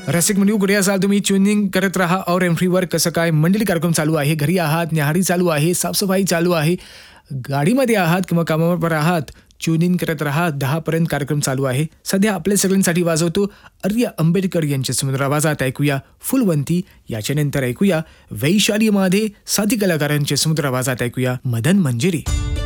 रसिक म्हणू कुठे असाल तुम्ही ट्युनिंग करत राहा और एम3वर. कसं काय मंडळी कार्यक्रम चालू आहे, घरी आहात, न्याहारी चालू आहे, साफसफाई चालू आहे, गाडीमध्ये आहात किंवा कामावर आहात, ट्युनिंग करत राहा. 10 पर्यंत कार्यक्रम चालू आहे. सध्या आपल्या सगळ्यांसाठी वाजवतो आर्या आंबेडकर यांच्या सुंदर आवाजात. ऐकूया फुलवंती. याच्या नंतर ऐकूया वैशाली माधे साथी कलाकारांच्या सुंदर आवाजात ऐकूया मदन मंजिरी.